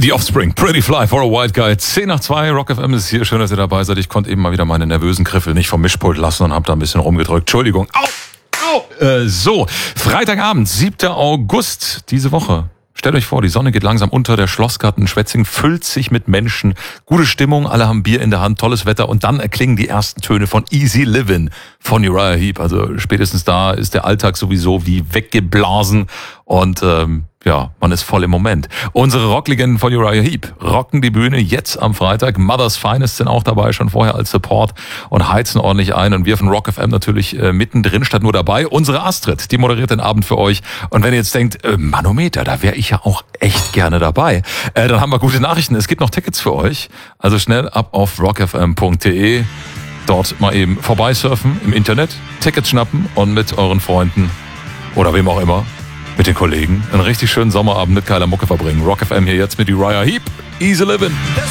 The Offspring, Pretty Fly for a White Guy. 10 nach 2, Rock FM ist hier. Schön, dass ihr dabei seid. Ich konnte eben mal wieder meine nervösen Griffel nicht vom Mischpult lassen und habe da ein bisschen rumgedrückt. Entschuldigung. Au! So, Freitagabend, 7. August diese Woche. Stellt euch vor, die Sonne geht langsam unter, der Schlossgarten Schwetzingen füllt sich mit Menschen. Gute Stimmung, alle haben Bier in der Hand, tolles Wetter und dann erklingen die ersten Töne von Easy Livin' von Uriah Heep. Also spätestens da ist der Alltag sowieso wie weggeblasen und man ist voll im Moment. Unsere Rocklegenden von Uriah Heep rocken die Bühne jetzt am Freitag. Mother's Finest sind auch dabei, schon vorher als Support und heizen ordentlich ein. Und wir von Rock FM natürlich mittendrin, statt nur dabei. Unsere Astrid, die moderiert den Abend für euch. Und wenn ihr jetzt denkt, Manometer, da wäre ich ja auch echt gerne dabei, dann haben wir gute Nachrichten. Es gibt noch Tickets für euch. Also schnell ab auf rockfm.de. Dort mal eben vorbeisurfen im Internet, Tickets schnappen und mit euren Freunden oder wem auch immer, mit den Kollegen, einen richtig schönen Sommerabend mit geiler Mucke verbringen. Rock FM hier jetzt mit Uriah Heep. Easy Livin'.